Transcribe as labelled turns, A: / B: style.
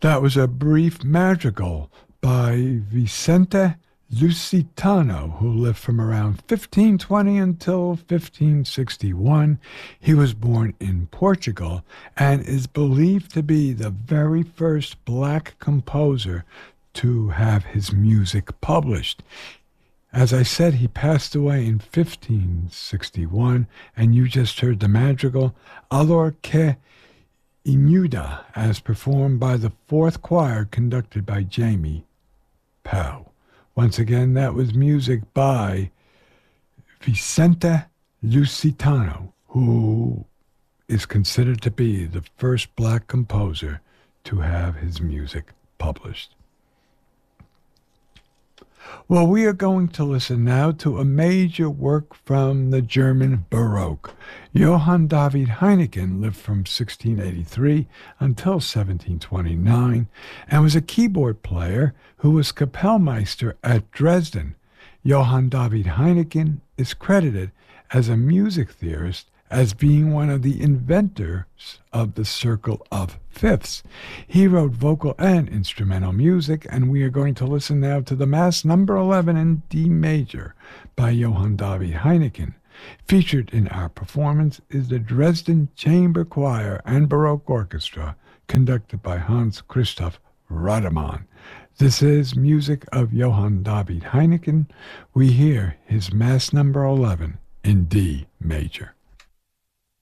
A: That was a brief madrigal by Vicente Lusitano, who lived from around 1520 until 1561. He was born in Portugal and is believed to be the very first black composer to have his music published. As I said, he passed away in 1561, and you just heard the madrigal Alor que Inuda, as performed by the Fourth Choir conducted by Jamie Powell. Once again, that was music by Vicente Lusitano, who is considered to be the first black composer to have his music published. Well, we are going to listen now to a major work from the German Baroque. Johann David Heineken lived from 1683 until 1729 and was a keyboard player who was Kapellmeister at Dresden. Johann David Heineken is credited as a music theorist as being one of the inventors of the circle of fifths. He wrote vocal and instrumental music, and we are going to listen now to the Mass number 11 in D major by Johann David Heineken. Featured in our performance is the Dresden Chamber Choir and Baroque Orchestra, conducted by Hans Christoph Rademann. This is music of Johann David Heineken. We hear his Mass number 11 in D major.